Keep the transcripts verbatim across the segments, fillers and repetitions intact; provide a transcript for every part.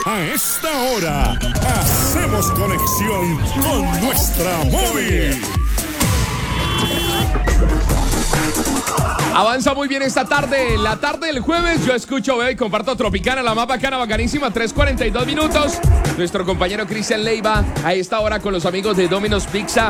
A esta hora, hacemos conexión con nuestra móvil. Avanza muy bien esta tarde, la tarde del jueves. Yo escucho, veo y comparto Tropicana, la más bacana, bacanísima, tres cuarenta y dos minutos. Nuestro compañero Cristian Leiva a esta hora con los amigos de Domino's Pizza.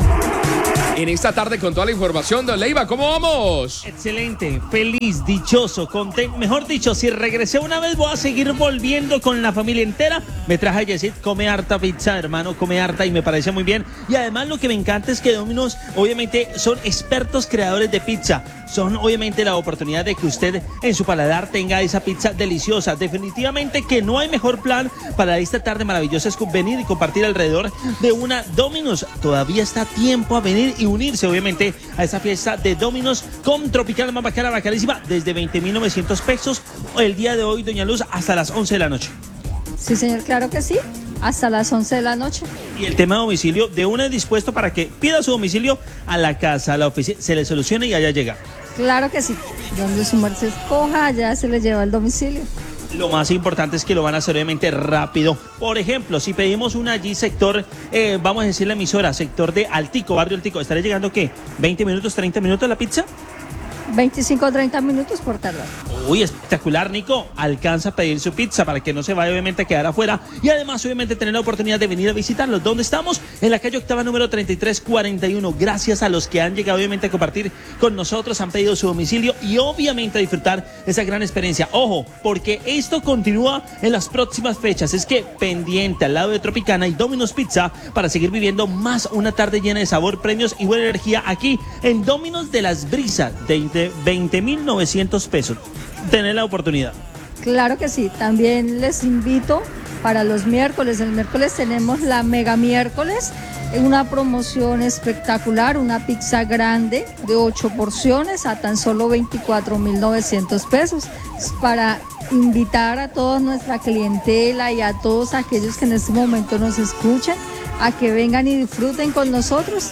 En esta tarde con toda la información. Don Leiva, ¿cómo vamos? Excelente, feliz, dichoso, contento. Mejor dicho, si regresé una vez voy a seguir volviendo con la familia entera. Me traje a Yesid, come harta pizza, hermano, come harta y me parece muy bien. Y además lo que me encanta es que Domino's obviamente son expertos creadores de pizza. Son obviamente la oportunidad de que usted en su paladar tenga esa pizza deliciosa. Definitivamente que no hay mejor plan para esta tarde maravillosa es venir y compartir alrededor de una Domino's. Todavía está a tiempo a venir y unirse obviamente a esa fiesta de Domino's con Tropicana más bacana, bacanísima, desde veinte mil novecientos pesos el día de hoy, doña Luz, hasta las once de la noche. Sí, señor, claro que sí, hasta las once de la noche. Y el tema de domicilio, de una es dispuesto para que pida su domicilio a la casa, a la oficina, se le solucione y allá llega. Claro que sí, donde su merced escoja, allá se le lleva el domicilio. Lo más importante es que lo van a hacer obviamente rápido. Por ejemplo, si pedimos una allí sector, eh, vamos a decir la emisora, sector de Altico, barrio Altico, ¿estará llegando qué? ¿veinte minutos, treinta minutos la pizza? veinticinco o treinta minutos por tardar. Uy, espectacular, Nico. Alcanza a pedir su pizza para que no se vaya obviamente a quedar afuera y además obviamente tener la oportunidad de venir a visitarlos. ¿Dónde estamos? En la calle Octava número treinta y tres cuarenta y uno. Gracias a los que han llegado obviamente a compartir con nosotros, han pedido su domicilio y obviamente a disfrutar esa gran experiencia. Ojo, porque esto continúa en las próximas fechas. Es que pendiente al lado de Tropicana y Domino's Pizza para seguir viviendo más una tarde llena de sabor, premios y buena energía aquí en Domino's de las Brisas de veinte mil novecientos pesos. Tener la oportunidad. Claro que sí, también les invito para los miércoles. El miércoles tenemos la mega miércoles, una promoción espectacular, una pizza grande de ocho porciones a tan solo veinticuatro mil novecientos pesos. Es para invitar a toda nuestra clientela y a todos aquellos que en este momento nos escuchan a que vengan y disfruten con nosotros.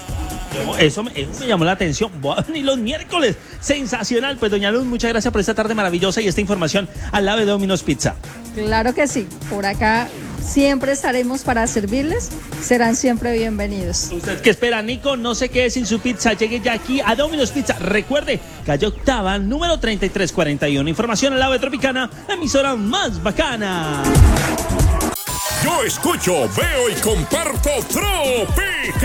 Eso me, eso me llamó la atención. Voy a venir los miércoles. Sensacional. Pues doña Luz, muchas gracias por esta tarde maravillosa y esta información al lado de Domino's Pizza. Claro que sí. Por acá siempre estaremos para servirles. Serán siempre bienvenidos. ¿Usted qué espera, Nico? No se quede sin su pizza. Llegue ya aquí a Domino's Pizza. Recuerde, calle Octava, número treinta y tres cuarenta y uno. Información al lado de Tropicana, la emisora más bacana. Yo escucho, veo y comparto Tropicana.